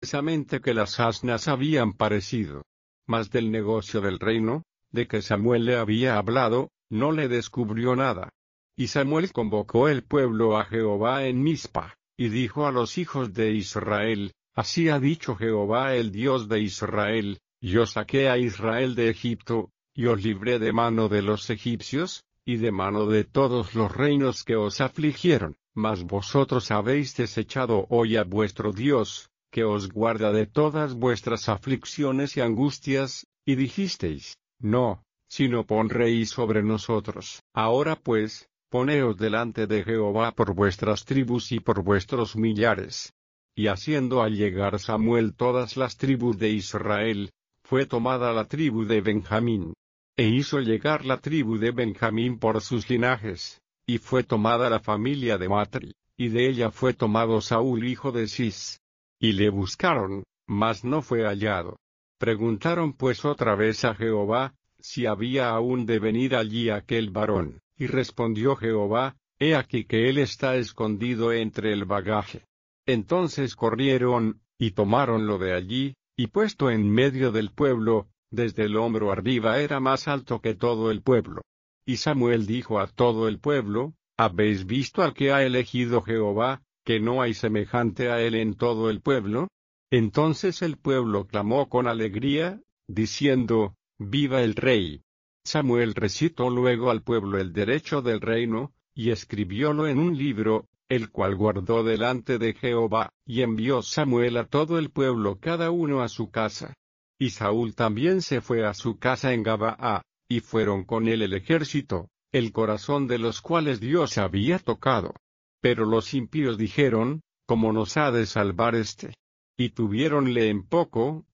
precisamente que las asnas habían parecido. Mas del negocio del reino, de que Samuel le había hablado, no le descubrió nada. Y Samuel convocó el pueblo a Jehová en Mizpa, y dijo a los hijos de Israel: Así ha dicho Jehová el Dios de Israel: Yo saqué a Israel de Egipto, y os libré de mano de los egipcios, y de mano de todos los reinos que os afligieron, mas vosotros habéis desechado hoy a vuestro Dios, que os guarda de todas vuestras aflicciones y angustias, y dijisteis: No, sino pon rey sobre nosotros. Ahora pues, poneos delante de Jehová por vuestras tribus y por vuestros millares. Y haciendo allegar Samuel todas las tribus de Israel, fue tomada la tribu de Benjamín. E hizo llegar la tribu de Benjamín por sus linajes, y fue tomada la familia de Matri, y de ella fue tomado Saúl hijo de Cis. Y le buscaron, mas no fue hallado. Preguntaron pues otra vez a Jehová, si había aún de venir allí aquel varón, y respondió Jehová: He aquí que él está escondido entre el bagaje. Entonces corrieron, y tomáronlo de allí, y puesto en medio del pueblo, desde el hombro arriba era más alto que todo el pueblo. Y Samuel dijo a todo el pueblo: ¿Habéis visto al que ha elegido Jehová, que no hay semejante a él en todo el pueblo? Entonces el pueblo clamó con alegría, diciendo: ¡Viva el rey! Samuel recitó luego al pueblo el derecho del reino, y escribiólo en un libro, el cual guardó delante de Jehová, y envió Samuel a todo el pueblo cada uno a su casa. Y Saúl también se fue a su casa en Gabaa, y fueron con él el ejército, el corazón de los cuales Dios había tocado. Pero los impíos dijeron: ¿Cómo nos ha de salvar este? Y tuviéronle en poco.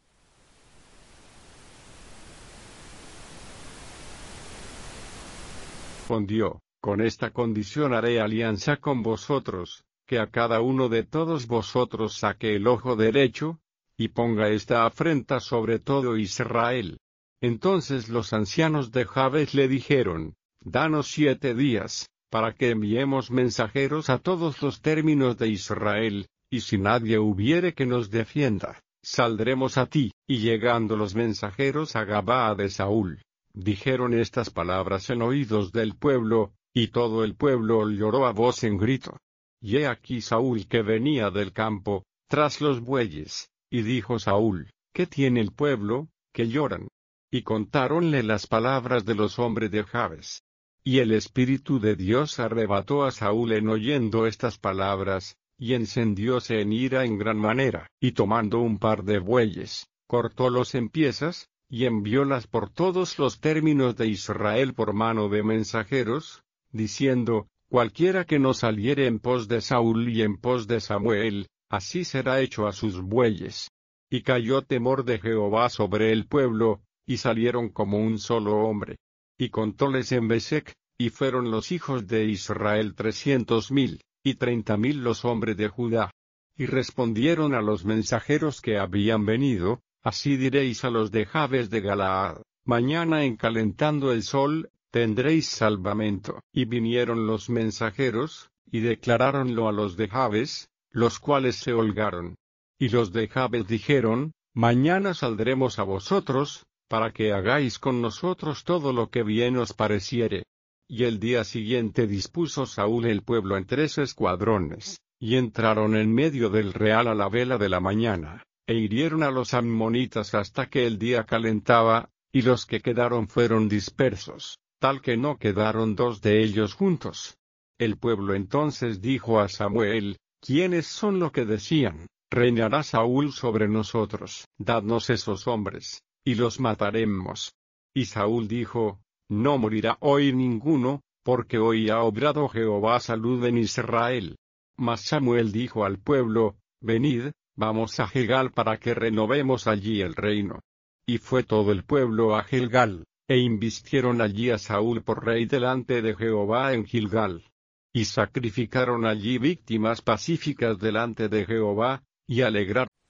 Respondió: Con esta condición haré alianza con vosotros, que a cada uno de todos vosotros saque el ojo derecho, y ponga esta afrenta sobre todo Israel. Entonces los ancianos de Jabes le dijeron: Danos 7 días, para que enviemos mensajeros a todos los términos de Israel, y si nadie hubiere que nos defienda, saldremos a ti. Y llegando los mensajeros a Gabaa de Saúl, dijeron estas palabras en oídos del pueblo, y todo el pueblo lloró a voz en grito. Y he aquí Saúl que venía del campo, tras los bueyes, y dijo Saúl: ¿Qué tiene el pueblo, que lloran? Y contáronle las palabras de los hombres de Jabes. Y el Espíritu de Dios arrebató a Saúl en oyendo estas palabras, y encendióse en ira en gran manera, y tomando un par de bueyes, cortólos en piezas, y enviólas por todos los términos de Israel por mano de mensajeros, diciendo: Cualquiera que no saliere en pos de Saúl y en pos de Samuel, así será hecho a sus bueyes. Y cayó temor de Jehová sobre el pueblo, y salieron como un solo hombre. Y contóles en Besec, y fueron los hijos de Israel 300,000, y 30,000 los hombres de Judá. Y respondieron a los mensajeros que habían venido: Así diréis a los de Jabes de Galaad: Mañana en calentando el sol, tendréis salvamento. Y vinieron los mensajeros, y declaráronlo a los de Jabes, los cuales se holgaron. Y los de Jabes dijeron: Mañana saldremos a vosotros, para que hagáis con nosotros todo lo que bien os pareciere. Y el día siguiente dispuso Saúl el pueblo en 3 escuadrones, y entraron en medio del real a la vela de la mañana, e hirieron a los ammonitas hasta que el día calentaba, y los que quedaron fueron dispersos, tal que no quedaron 2 de ellos juntos. El pueblo entonces dijo a Samuel: ¿Quiénes son los que decían: Reinará Saúl sobre nosotros? Dadnos esos hombres, y los mataremos. Y Saúl dijo: No morirá hoy ninguno, porque hoy ha obrado Jehová salud en Israel. Mas Samuel dijo al pueblo: Venid, vamos a Gilgal para que renovemos allí el reino. Y fue todo el pueblo a Gilgal, e invistieron allí a Saúl por rey delante de Jehová en Gilgal. Y sacrificaron allí víctimas pacíficas delante de Jehová, y alegraron